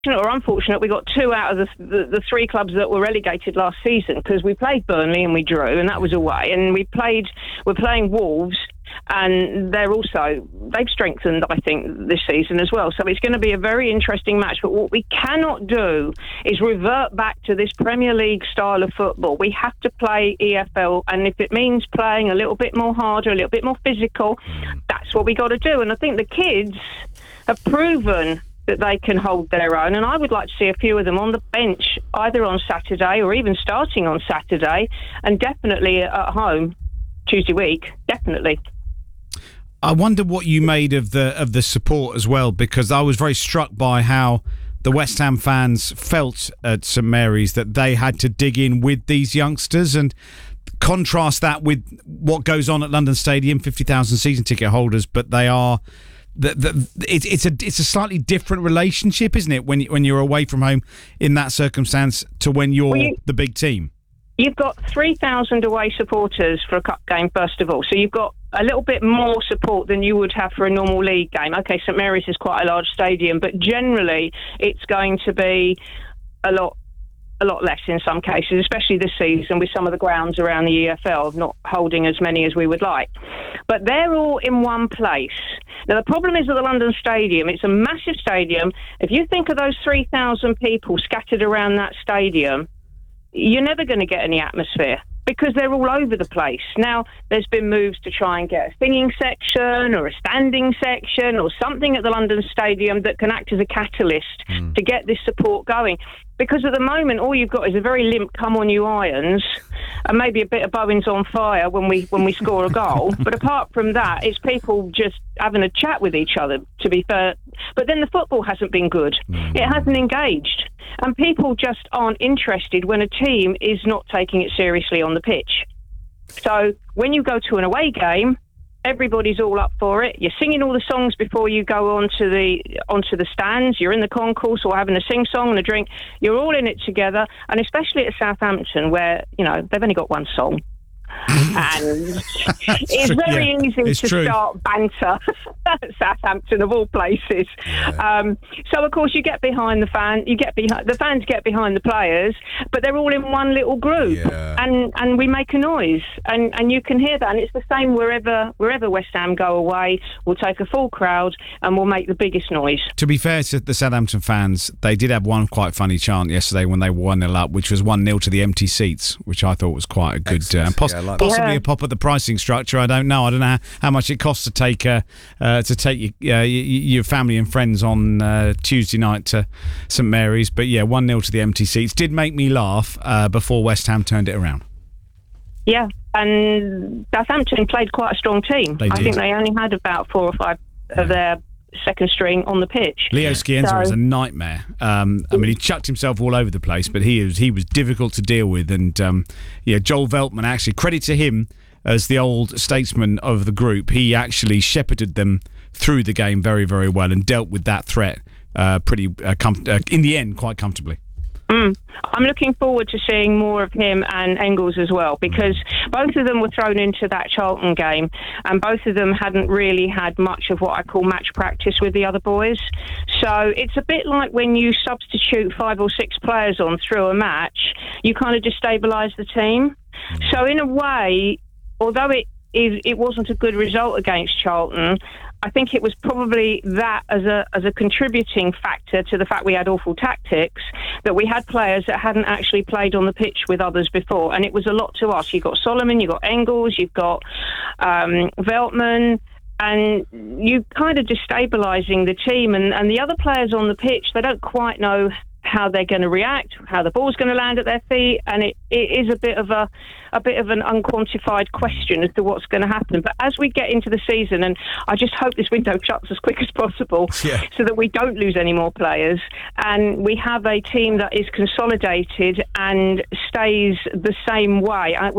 or unfortunate, we got 2 out of the 3 clubs that were relegated last season, because we played Burnley and we drew, and that was away. And we're playing Wolves, and they've strengthened, I think, this season as well. So it's going to be a very interesting match. But what we cannot do is revert back to this Premier League style of football. We have to play EFL, and if it means playing a little bit more harder, a little bit more physical, that's what we got to do. And I think the kids have proven that they can hold their own, and I would like to see a few of them on the bench either on Saturday or even starting on Saturday, and definitely at home Tuesday week, definitely. I wonder what you made of the support as well, because I was very struck by how the West Ham fans felt at St Mary's, that they had to dig in with these youngsters, and contrast that with what goes on at London Stadium, 50,000 season ticket holders, but they are... It's a slightly different relationship, isn't it, when you're away from home in that circumstance to when you're the big team? You've got 3,000 away supporters for a cup game, first of all. So you've got a little bit more support than you would have for a normal league game. OK, St Mary's is quite a large stadium, but generally it's going to be a lot less in some cases, especially this season with some of the grounds around the EFL not holding as many as we would like. But they're all in one place. Now, the problem is at the London Stadium, it's a massive stadium. If you think of those 3,000 people scattered around that stadium, you're never going to get any atmosphere, because they're all over the place. Now, there's been moves to try and get a singing section or a standing section or something at the London Stadium that can act as a catalyst to get this support going. Because at the moment, all you've got is a very limp come on you irons and maybe a bit of Bowens on fire when we score a goal. But apart from that, it's people just having a chat with each other, to be fair. But then the football hasn't been good. It hasn't engaged. And people just aren't interested when a team is not taking it seriously on the pitch. So when you go to an away game, everybody's all up for it. You're singing all the songs before you go onto the stands. You're in the concourse or having a sing-song and a drink. You're all in it together, and especially at Southampton, where, they've only got one song. And it's very easy to start banter at Southampton, of all places. So of course you get behind the fans get behind the players, but they're all in one little group, and we make a noise, and you can hear that. And it's the same wherever West Ham go away. We'll take a full crowd and we'll make the biggest noise. To be fair to the Southampton fans, they did have one quite funny chant yesterday when they were 1-0 up, which was 1-0 to the empty seats, which I thought was quite a good possibly a pop at the pricing structure. I don't know how much it costs to take your family and friends on Tuesday night to St Mary's, but 1-0 to the empty seats did make me laugh before West Ham turned it around. Yeah, and Southampton played quite a strong team. I think they only had about 4 or 5 of their second string on the pitch. Leo Scienza was a nightmare. He chucked himself all over the place, but he was difficult to deal with. And Joel Veltman, actually, credit to him as the old statesman of the group. He actually shepherded them through the game very, very well and dealt with that threat in the end quite comfortably. I'm looking forward to seeing more of him and Engels as well, because both of them were thrown into that Charlton game, and both of them hadn't really had much of what I call match practice with the other boys. So it's a bit like when you substitute 5 or 6 players on through a match, you kind of destabilise the team. So in a way, although it wasn't a good result against Charlton, I think it was probably that as a contributing factor to the fact we had awful tactics, that we had players that hadn't actually played on the pitch with others before, and it was a lot to us. You've got Solomon, you've got Engels, you've got Veltman, and you kind of destabilising the team, and the other players on the pitch, they don't quite know how they're going to react, how the ball's going to land at their feet, and it is a bit of an unquantified question as to what's going to happen. But as we get into the season, and I just hope this window shuts as quick as possible, so that we don't lose any more players, and we have a team that is consolidated and stays the same way.